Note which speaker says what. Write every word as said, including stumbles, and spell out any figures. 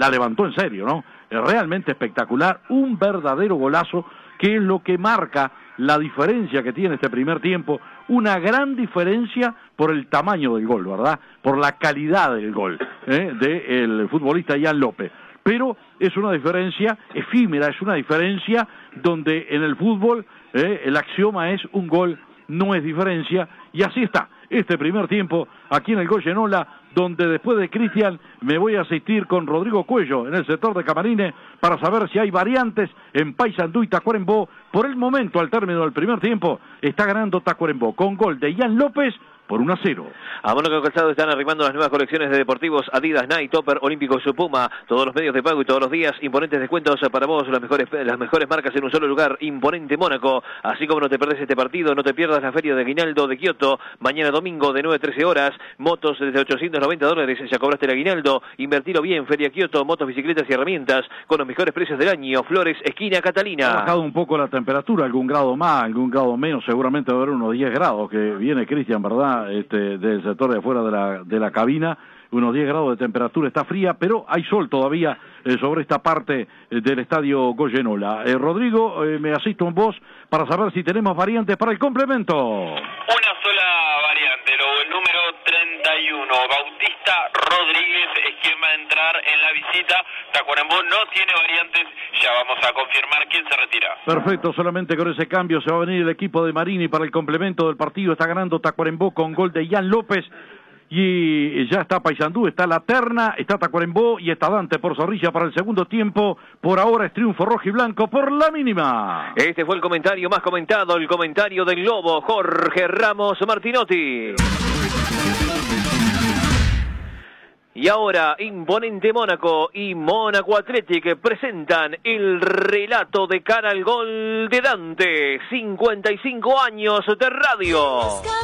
Speaker 1: la levantó en serio, ¿no? Es realmente espectacular, un verdadero golazo, que es lo que marca la diferencia que tiene este primer tiempo, una gran diferencia por el tamaño del gol, ¿verdad? Por la calidad del gol, ¿eh? del futbolista Ian López. Pero es una diferencia efímera, es una diferencia donde en el fútbol eh, el axioma es un gol no es diferencia, y así está este primer tiempo aquí en el Goyenola, donde después de Cristian me voy a asistir con Rodrigo Cuello en el sector de camarines para saber si hay variantes en Paysandú y Tacuarembó. Por el momento, al término del primer tiempo, está ganando Tacuarembó con gol de Ian López por uno a cero.
Speaker 2: A Mónaco Calzado están arrimando las nuevas colecciones de deportivos Adidas, Nike, Topper, Olímpicos, Puma, todos los medios de pago y todos los días, imponentes descuentos para vos, las mejores las mejores marcas en un solo lugar, Imponente Mónaco. Así como no te perdés este partido, no te pierdas la feria de Aguinaldo de Kioto, mañana domingo de nueve a trece horas, motos desde ochocientos noventa dólares, ya cobraste el aguinaldo, invertilo bien, Feria Kioto, motos, bicicletas y herramientas, con los mejores precios del año, Flores, esquina Catalina.
Speaker 1: Ha bajado un poco la temperatura, algún grado más, algún grado menos, seguramente va a haber unos diez grados, que viene Cristian, ¿verdad?, este, del sector de afuera de la, de la cabina, unos diez grados de temperatura, está fría, pero hay sol todavía eh, sobre esta parte eh, del estadio Goyenola. Eh, Rodrigo, eh, me asisto en vos para saber si tenemos variantes para el complemento.
Speaker 3: Una sola variante, lo, el número treinta y uno, Bautista Rodríguez es quien va a entrar en la visita. Tacuarembó no tiene variantes, ya vamos a confirmar quién se retira.
Speaker 1: Perfecto, solamente con ese cambio se va a venir el equipo de Marini para el complemento del partido. Está ganando Tacuarembó con gol de Ian López. Y ya está Paysandú, está La Terna, está Tacuarembó y está Dante por Zorrilla para el segundo tiempo. Por ahora es triunfo rojo y blanco por la mínima.
Speaker 2: Este fue el comentario más comentado, el comentario del Lobo, Jorge Ramos Martinotti. Y ahora, Imponente Mónaco y Mónaco Athletic presentan el relato de cara al gol de Dante. cincuenta y cinco años de radio.